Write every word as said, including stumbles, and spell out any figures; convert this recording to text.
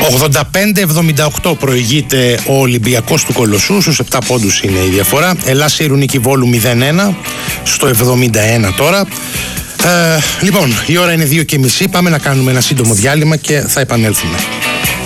ογδόντα πέντε εβδομήντα οκτώ προηγείται ο Ολυμπιακός του Κολοσσού, στους επτά πόντους είναι η διαφορά. Ελλάς Ειρηνική Βόλου μηδέν ένα στο εβδομήντα ένα τώρα. Ε, λοιπόν, η ώρα είναι δύο και μισή, πάμε να κάνουμε ένα σύντομο διάλειμμα και θα επανέλθουμε.